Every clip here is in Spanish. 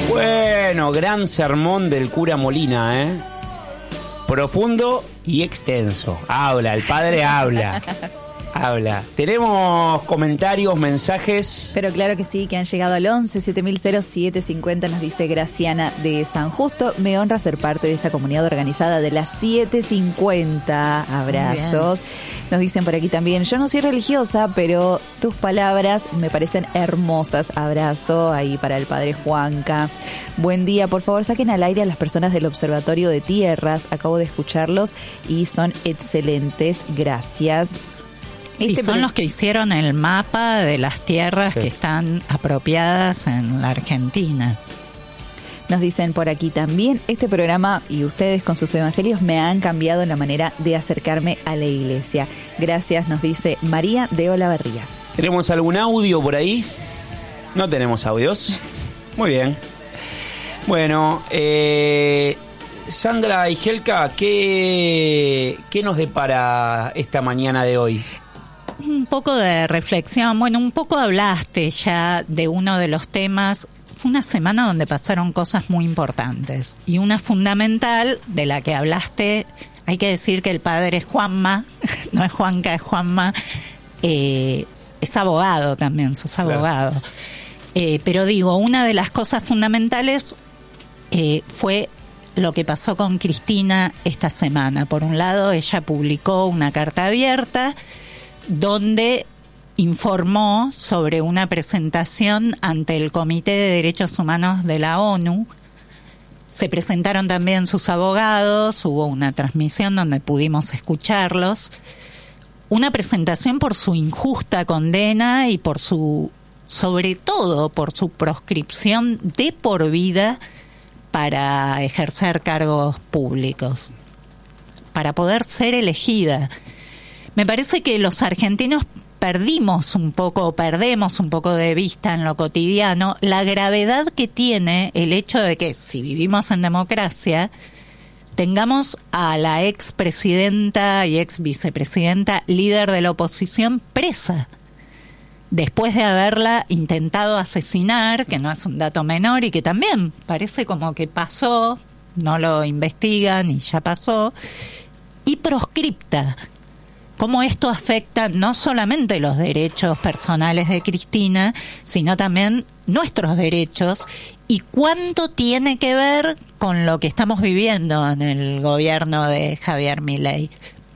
Bueno, gran sermón del cura Molina, ¿eh? Profundo y extenso. Habla, el padre habla. Habla. Tenemos comentarios, mensajes. Pero claro que sí, que han llegado al 11 7000 750, nos dice Graciana de San Justo. Me honra ser parte de esta comunidad organizada de las 750. Abrazos. Nos dicen por aquí también, yo no soy religiosa, pero tus palabras me parecen hermosas. Abrazo ahí para el padre Juanca. Buen día, por favor saquen al aire a las personas del Observatorio de Tierras. Acabo de escucharlos y son excelentes. Gracias. Sí, son los que hicieron el mapa de las tierras que están apropiadas en la Argentina. Nos dicen por aquí también, este programa y ustedes con sus evangelios me han cambiado la manera de acercarme a la iglesia. Gracias, nos dice María de Olavarría. ¿Tenemos algún audio por ahí? No tenemos audios. Muy bien. Bueno, Sandra y Helka, ¿qué nos depara esta mañana de hoy? Un poco de reflexión. Bueno, un poco hablaste ya de uno de los temas. Fue una semana donde pasaron cosas muy importantes. Y una fundamental de la que hablaste, hay que decir que el padre Juanma, no es Juanca, es Juanma, es abogado también, sos abogado. Claro. Pero digo, una de las cosas fundamentales fue lo que pasó con Cristina esta semana. Por un lado, ella publicó una carta abierta donde informó sobre una presentación ante el Comité de Derechos Humanos de la ONU. Se presentaron también sus abogados, hubo una transmisión donde pudimos escucharlos. Una presentación por su injusta condena y por su, sobre todo por su proscripción de por vida para ejercer cargos públicos, para poder ser elegida. Me parece que los argentinos perdemos un poco de vista en lo cotidiano la gravedad que tiene el hecho de que, si vivimos en democracia, tengamos a la expresidenta y ex vicepresidenta líder de la oposición presa, después de haberla intentado asesinar, que no es un dato menor y que también parece como que pasó, no lo investigan y ya pasó, y proscripta. Cómo esto afecta no solamente los derechos personales de Cristina, sino también nuestros derechos, y cuánto tiene que ver con lo que estamos viviendo en el gobierno de Javier Milei.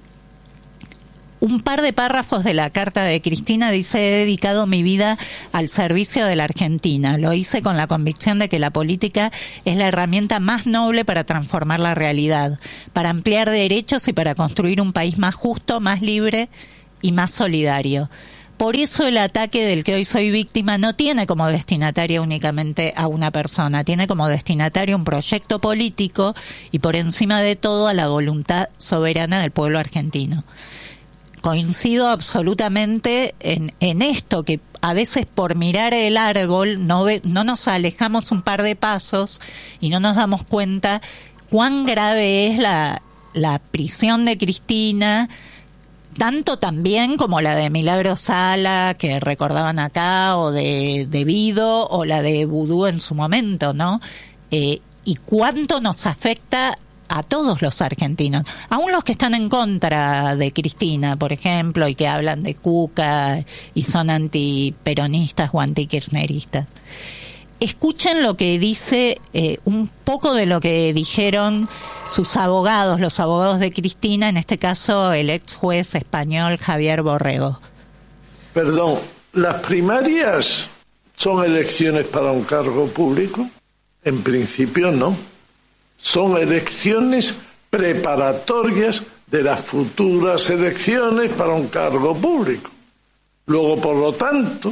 Un par de párrafos de la carta de Cristina dice: he dedicado mi vida al servicio de la Argentina. Lo hice con la convicción de que la política es la herramienta más noble para transformar la realidad, para ampliar derechos y para construir un país más justo, más libre y más solidario. Por eso el ataque del que hoy soy víctima no tiene como destinataria únicamente a una persona, tiene como destinatario un proyecto político y por encima de todo a la voluntad soberana del pueblo argentino. Coincido absolutamente en esto, que a veces por mirar el árbol no nos alejamos un par de pasos y no nos damos cuenta cuán grave es la prisión de Cristina, tanto también como la de Milagro Sala, que recordaban acá, o de Vido, o la de Vudú en su momento, ¿no? Y cuánto nos afecta a todos los argentinos, aún los que están en contra de Cristina, por ejemplo, y que hablan de Cuca y son antiperonistas o antikirchneristas. Escuchen lo que dice, un poco de lo que dijeron sus abogados, los abogados de Cristina, en este caso el ex juez español Javier Borrego. Perdón, ¿las primarias son elecciones para un cargo público? En principio no. Son elecciones preparatorias de las futuras elecciones para un cargo público. Luego, por lo tanto,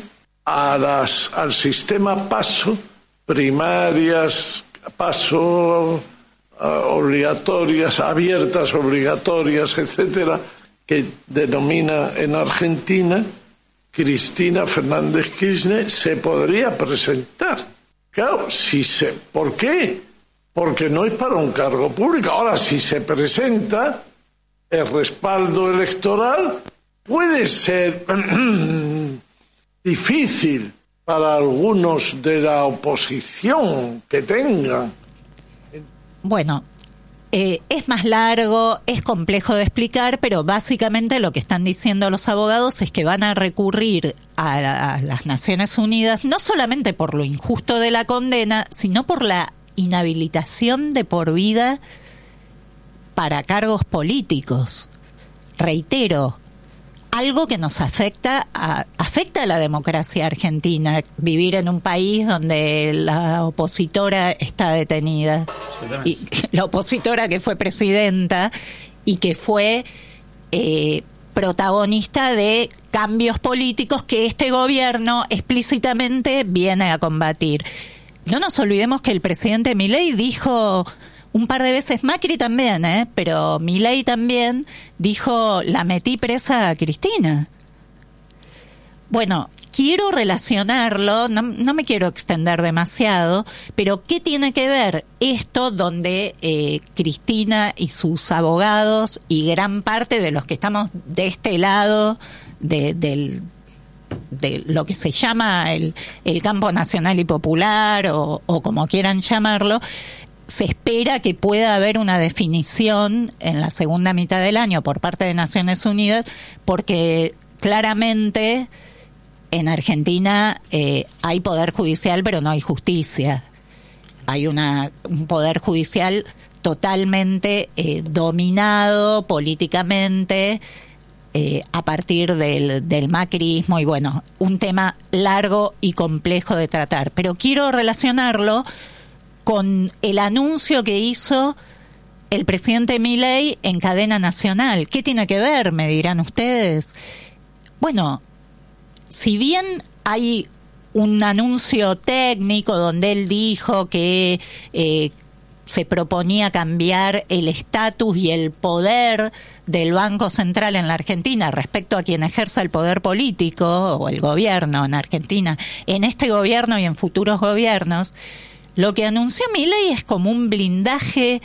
al sistema PASO, primarias, PASO obligatorias, abiertas, obligatorias, etcétera, que denomina en Argentina, Cristina Fernández Kirchner se podría presentar. Claro, ¿por qué? Porque no es para un cargo público. Ahora, si se presenta, el respaldo electoral puede ser difícil para algunos de la oposición que tengan. Bueno, es más largo, es complejo de explicar, pero básicamente lo que están diciendo los abogados es que van a recurrir a las Naciones Unidas, no solamente por lo injusto de la condena, sino por la inhabilitación de por vida para cargos políticos. Reitero, algo que nos afecta a la democracia argentina, vivir en un país donde la opositora está detenida, y la opositora que fue presidenta y que fue protagonista de cambios políticos que este gobierno explícitamente viene a combatir. No nos olvidemos que el presidente Milei dijo un par de veces, Macri también, pero Milei también dijo, la metí presa a Cristina. Bueno, quiero relacionarlo, no me quiero extender demasiado, pero ¿qué tiene que ver esto donde Cristina y sus abogados y gran parte de los que estamos de este lado de lo que se llama el campo nacional y popular o como quieran llamarlo, se espera que pueda haber una definición en la segunda mitad del año por parte de Naciones Unidas, porque claramente en Argentina hay poder judicial, pero no hay justicia. Hay un poder judicial totalmente dominado políticamente a partir del macrismo, y bueno, un tema largo y complejo de tratar. Pero quiero relacionarlo con el anuncio que hizo el presidente Milei en cadena nacional. ¿Qué tiene que ver? Me dirán ustedes. Bueno, si bien hay un anuncio técnico donde él dijo que se proponía cambiar el estatus y el poder del Banco Central en la Argentina respecto a quien ejerza el poder político o el gobierno en Argentina, en este gobierno y en futuros gobiernos, lo que anunció Milei es como un blindaje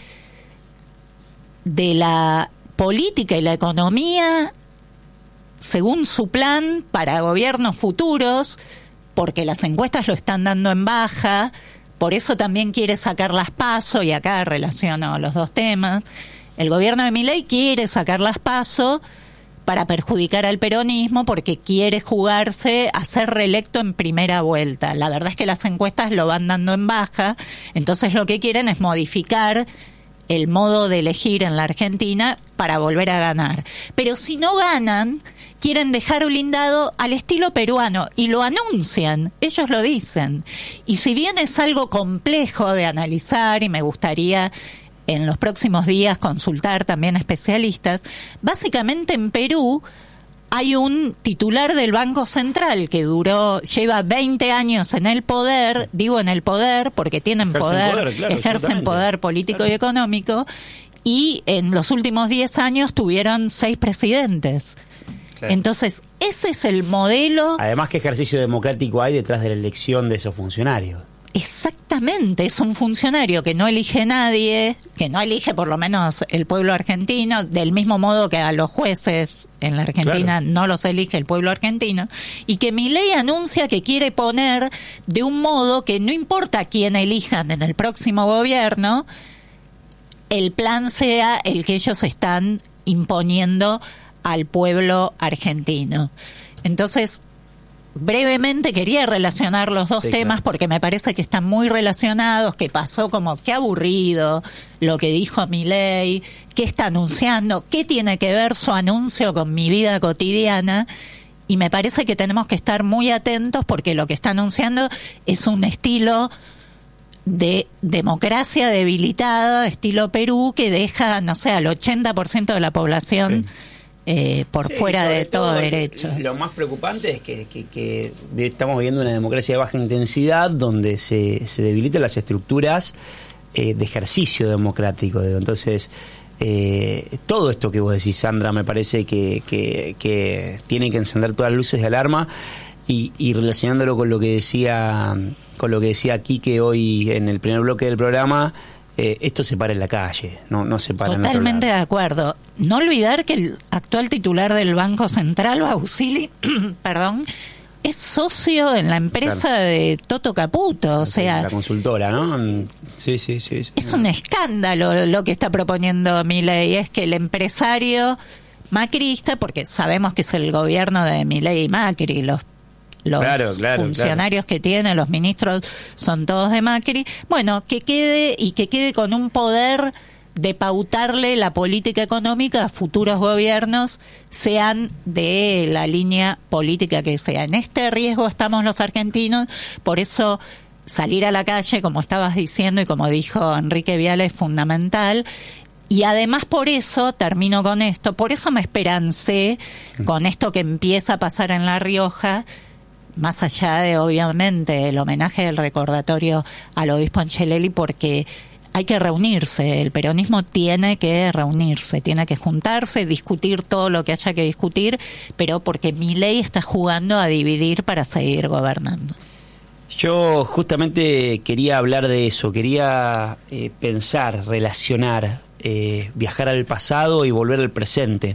de la política y la economía según su plan para gobiernos futuros, porque las encuestas lo están dando en baja, por eso también quiere sacar las PASO, y acá relaciono los dos temas. El gobierno de Milei quiere sacar las PASO para perjudicar al peronismo, porque quiere jugarse a ser reelecto en primera vuelta. La verdad es que las encuestas lo van dando en baja, entonces lo que quieren es modificar el modo de elegir en la Argentina para volver a ganar. Pero si no ganan, quieren dejar blindado al estilo peruano, y lo anuncian, ellos lo dicen. Y si bien es algo complejo de analizar, y me gustaría en los próximos días consultar también especialistas, básicamente en Perú hay un titular del Banco Central que lleva 20 años en el poder, digo en el poder porque tienen poder, claro, ejercen poder político, claro, y económico, y en los últimos 10 años tuvieron 6 presidentes. Claro. Entonces, ese es el modelo. Además, ¿qué ejercicio democrático hay detrás de la elección de esos funcionarios? Exactamente, es un funcionario que no elige nadie, que no elige por lo menos el pueblo argentino, del mismo modo que a los jueces en la Argentina, claro, no los elige el pueblo argentino, y que Milei anuncia que quiere poner de un modo que no importa quién elijan en el próximo gobierno, el plan sea el que ellos están imponiendo al pueblo argentino. Entonces, brevemente quería relacionar los dos temas, claro, porque me parece que están muy relacionados, que pasó como qué aburrido lo que dijo Milei, qué está anunciando, qué tiene que ver su anuncio con mi vida cotidiana, y me parece que tenemos que estar muy atentos porque lo que está anunciando es un estilo de democracia debilitada, estilo Perú, que deja, no sé, al 80% de la población por fuera de todo derecho. Lo más preocupante es que estamos viviendo una democracia de baja intensidad donde se debilitan las estructuras de ejercicio democrático. Entonces, todo esto que vos decís, Sandra, me parece que tiene que encender todas las luces de alarma, y relacionándolo con lo que decía Quique hoy en el primer bloque del programa. Esto se para en la calle, no se para en otro lado. Totalmente de acuerdo. No olvidar que el actual titular del Banco Central, Bausili, es socio en la empresa de Toto Caputo, o sea... La consultora, ¿no? Sí. Es un escándalo lo que está proponiendo Milei, es que el empresario macrista, porque sabemos que es el gobierno de Milei y Macri, los funcionarios que tiene, los ministros son todos de Macri, bueno, que quede con un poder de pautarle la política económica a futuros gobiernos, sean de la línea política que sea. En este riesgo estamos los argentinos, por eso salir a la calle, como estabas diciendo y como dijo Enrique Viale, es fundamental. Y además por eso, termino con esto, por eso me esperancé con esto que empieza a pasar en La Rioja, más allá de, obviamente, el homenaje del recordatorio al obispo Angelelli, porque hay que reunirse, el peronismo tiene que reunirse, tiene que juntarse, discutir todo lo que haya que discutir, pero porque Milei está jugando a dividir para seguir gobernando. Yo justamente quería hablar de eso, quería pensar, relacionar, viajar al pasado y volver al presente,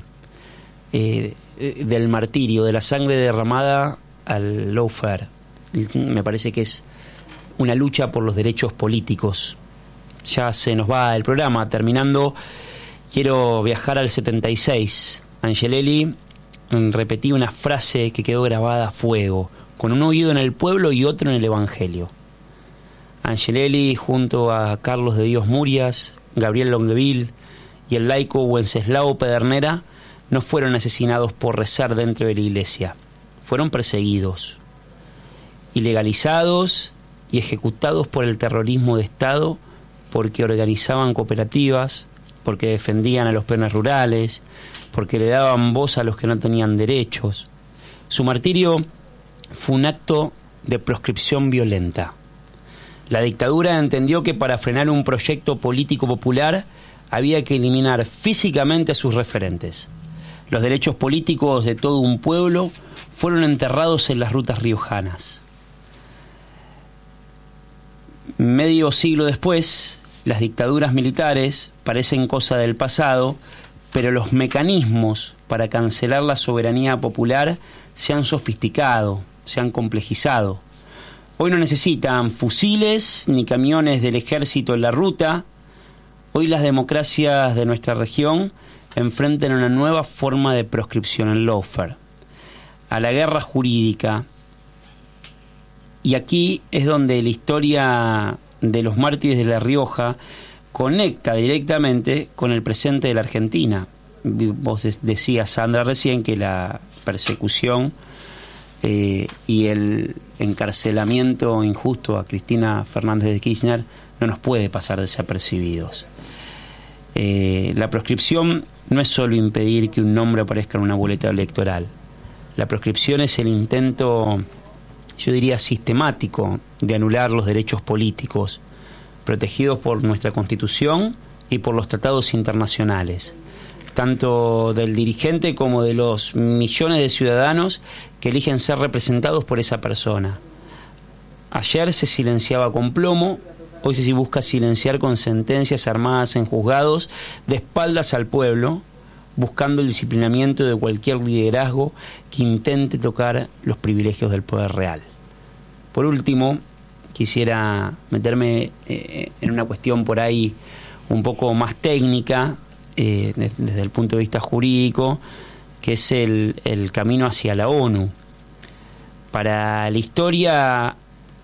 del martirio, de la sangre derramada al lawfare. Me parece que es una lucha por los derechos políticos. Ya se nos va el programa, terminando, quiero viajar al 76. Angelelli repetía una frase que quedó grabada a fuego, con un oído en el pueblo y otro en el Evangelio. Angelelli, junto a Carlos de Dios Murias, Gabriel Longueville y el laico Wenceslao Pedernera, no fueron asesinados por rezar dentro de la iglesia, fueron perseguidos, ilegalizados y ejecutados por el terrorismo de Estado, porque organizaban cooperativas, porque defendían a los peones rurales, porque le daban voz a los que no tenían derechos. Su martirio fue un acto de proscripción violenta. La dictadura entendió que para frenar un proyecto político popular había que eliminar físicamente a sus referentes. Los derechos políticos de todo un pueblo fueron enterrados en las rutas riojanas. Medio siglo después, las dictaduras militares parecen cosa del pasado, pero los mecanismos para cancelar la soberanía popular se han sofisticado, se han complejizado. Hoy no necesitan fusiles ni camiones del ejército en la ruta. Hoy las democracias de nuestra región enfrentan una nueva forma de proscripción, el lawfare, a la guerra jurídica. Y aquí es donde la historia de los mártires de La Rioja conecta directamente con el presente de la Argentina. Vos decías, Sandra, recién que la persecución y el encarcelamiento injusto a Cristina Fernández de Kirchner no nos puede pasar desapercibidos. La proscripción no es solo impedir que un nombre aparezca en una boleta electoral. La proscripción es el intento, yo diría, sistemático de anular los derechos políticos protegidos por nuestra Constitución y por los tratados internacionales, tanto del dirigente como de los millones de ciudadanos que eligen ser representados por esa persona. Ayer se silenciaba con plomo, hoy se busca silenciar con sentencias armadas en juzgados de espaldas al pueblo, buscando el disciplinamiento de cualquier liderazgo que intente tocar los privilegios del poder real. Por último, quisiera meterme en una cuestión por ahí un poco más técnica, desde el punto de vista jurídico, que es el camino hacia la ONU. Para la historia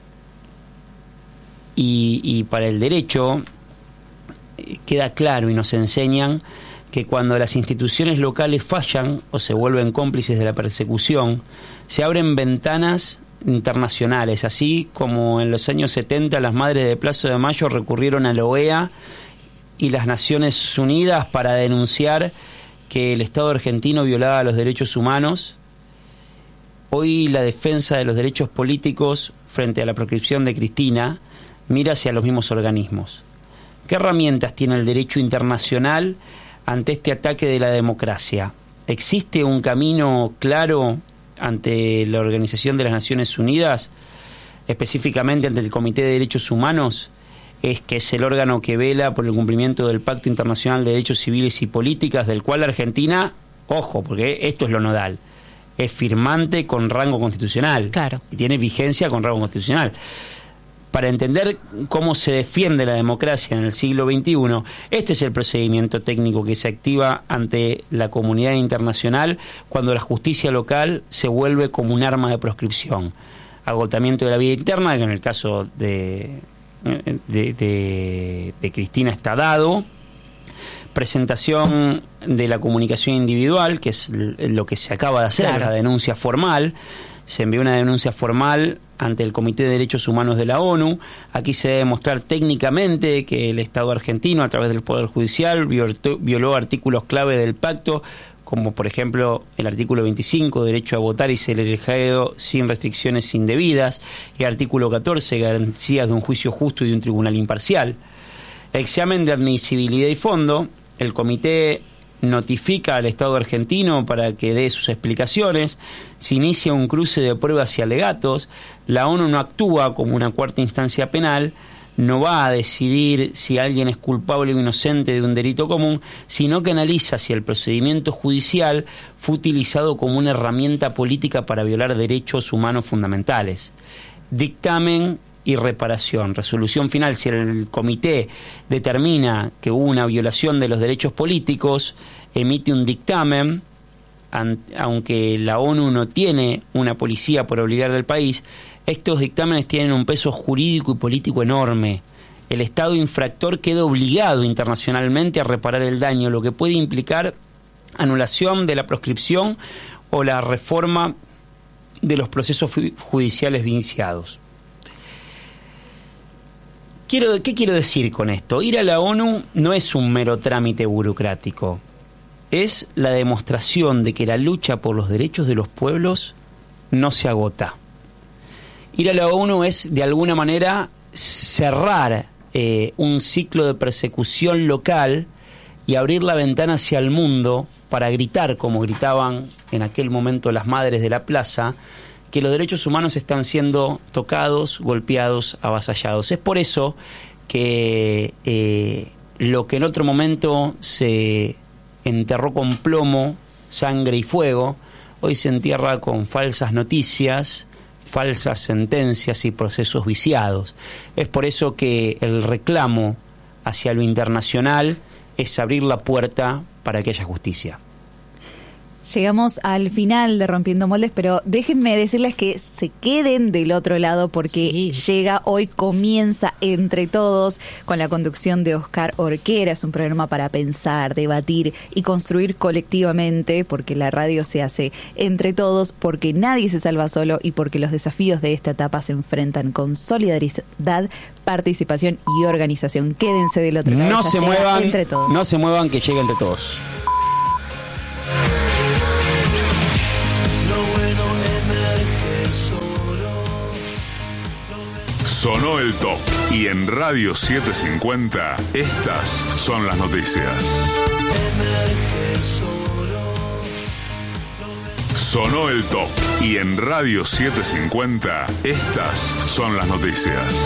y para el derecho queda claro y nos enseñan que cuando las instituciones locales fallan o se vuelven cómplices de la persecución, se abren ventanas internacionales, así como en los años 70 las madres de Plaza de Mayo recurrieron a la OEA y las Naciones Unidas para denunciar que el Estado argentino violaba los derechos humanos. Hoy la defensa de los derechos políticos frente a la proscripción de Cristina mira hacia los mismos organismos. ¿Qué herramientas tiene el derecho internacional ante este ataque de la democracia? ¿Existe un camino claro ante la Organización de las Naciones Unidas, específicamente ante el Comité de Derechos Humanos, que es el órgano que vela por el cumplimiento del Pacto Internacional de Derechos Civiles y Políticas, del cual Argentina, ojo, porque esto es lo nodal, es firmante con rango constitucional. Claro. Y tiene vigencia con rango constitucional. Para entender cómo se defiende la democracia en el siglo XXI, este es el procedimiento técnico que se activa ante la comunidad internacional cuando la justicia local se vuelve como un arma de proscripción. Agotamiento de la vida interna, que en el caso de Cristina está dado. Presentación de la comunicación individual, que es lo que se acaba de hacer, claro. La denuncia formal. Se envió una denuncia formal ante el Comité de Derechos Humanos de la ONU. Aquí se debe demostrar técnicamente que el Estado argentino, a través del Poder Judicial, violó artículos clave del pacto, como por ejemplo el artículo 25, derecho a votar y ser elegido sin restricciones indebidas, y artículo 14, garantías de un juicio justo y de un tribunal imparcial. Examen de admisibilidad y fondo. El comité notifica al Estado argentino para que dé sus explicaciones. Se inicia un cruce de pruebas y alegatos. La ONU no actúa como una cuarta instancia penal, no va a decidir si alguien es culpable o inocente de un delito común, sino que analiza si el procedimiento judicial fue utilizado como una herramienta política para violar derechos humanos fundamentales. Dictamen y reparación. Resolución final: si el comité determina que hubo una violación de los derechos políticos, emite un dictamen. Aunque la ONU no tiene una policía por obligar al país, estos dictámenes tienen un peso jurídico y político enorme. El Estado infractor queda obligado internacionalmente a reparar el daño, lo que puede implicar anulación de la proscripción o la reforma de los procesos judiciales viciados. ¿Qué quiero decir con esto? Ir a la ONU no es un mero trámite burocrático. Es la demostración de que la lucha por los derechos de los pueblos no se agota. Ir a la ONU es, de alguna manera, cerrar un ciclo de persecución local y abrir la ventana hacia el mundo para gritar, como gritaban en aquel momento las madres de la plaza, que los derechos humanos están siendo tocados, golpeados, avasallados. Es por eso que lo que en otro momento se enterró con plomo, sangre y fuego, hoy se entierra con falsas noticias, falsas sentencias y procesos viciados. Es por eso que el reclamo hacia lo internacional es abrir la puerta para que haya justicia. Llegamos al final de Rompiendo Moldes, pero déjenme decirles que se queden del otro lado porque hoy comienza Entre Todos con la conducción de Oscar Orquera. Es un programa para pensar, debatir y construir colectivamente, porque la radio se hace entre todos, porque nadie se salva solo y porque los desafíos de esta etapa se enfrentan con solidaridad, participación y organización. Quédense del otro lado. No se muevan, Entre Todos. No se muevan, que llegue Entre Todos. Sonó el top y en Radio 750 estas son las noticias. Sonó el top y en Radio 750 estas son las noticias.